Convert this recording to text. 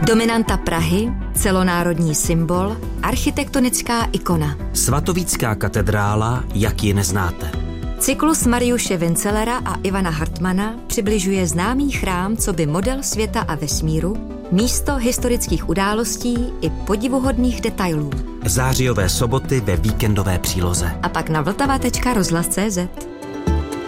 Dominanta Prahy, celonárodní symbol, architektonická ikona. Svatovícká katedrála, jak ji neznáte. Cyklus Mariuše Vincelera a Ivana Hartmana přibližuje známý chrám coby model světa a vesmíru, místo historických událostí i podivuhodných detailů. Zářijové soboty ve víkendové příloze. A pak na vltava.rozhlas.cz.